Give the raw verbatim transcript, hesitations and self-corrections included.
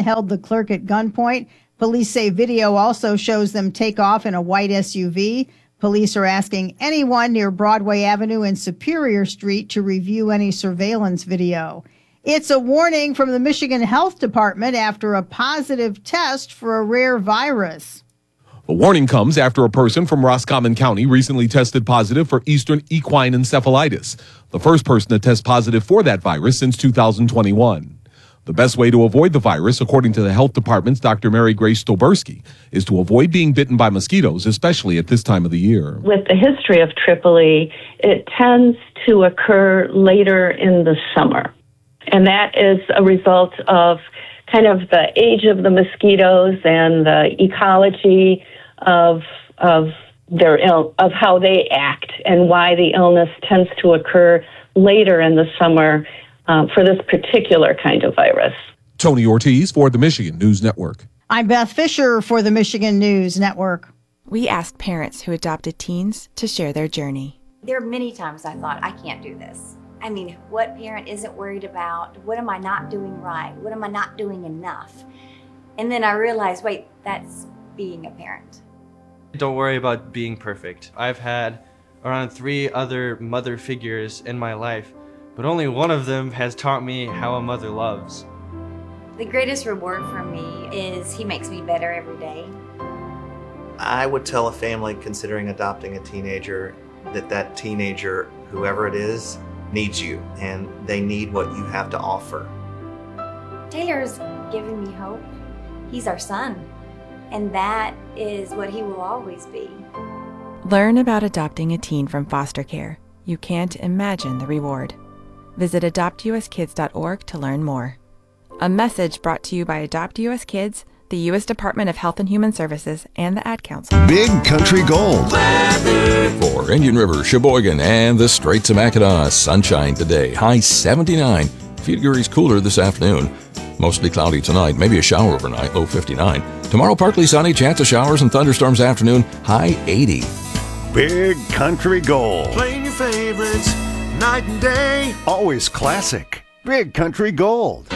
held the clerk at gunpoint. Police say video also shows them take off in a white S U V. Police are asking anyone near Broadway Avenue and Superior Street to review any surveillance video. It's a warning from the Michigan Health Department after a positive test for a rare virus. The warning comes after a person from Roscommon County recently tested positive for Eastern equine encephalitis, the first person to test positive for that virus since two thousand twenty-one. The best way to avoid the virus, according to the health department's Doctor Mary Grace Stoberski, is to avoid being bitten by mosquitoes, especially at this time of the year. With the history of triple E, it tends to occur later in the summer. And that is a result of kind of the age of the mosquitoes and the ecology of of their Ill, of how they act and why the illness tends to occur later in the summer um, for this particular kind of virus. Tony Ortiz for the Michigan News Network. I'm Beth Fisher for the Michigan News Network. We asked parents who adopted teens to share their journey. There are many times I thought, I can't do this. I mean, what parent isn't worried about? What am I not doing right? What am I not doing enough? And then I realized, wait, that's being a parent. Don't worry about being perfect. I've had around three other mother figures in my life, but only one of them has taught me how a mother loves. The greatest reward for me is he makes me better every day. I would tell a family considering adopting a teenager that that teenager, whoever it is, needs you, and they need what you have to offer. Taylor's given me hope. He's our son, and that is what he will always be. Learn about adopting a teen from foster care. You can't imagine the reward. Visit adopt u s kids dot org to learn more. A message brought to you by Adopt U S Kids, the U S Department of Health and Human Services, and the Ad Council. Big Country Gold. For Indian River, Sheboygan, and the Straits of Mackinac, sunshine today. High seventy-nine. A few degrees cooler this afternoon. Mostly cloudy tonight, maybe a shower overnight, low fifty-nine. Tomorrow, partly sunny, chance of showers and thunderstorms afternoon, high eighty. Big Country Gold. Playing your favorites, night and day. Always classic. Big Country Gold.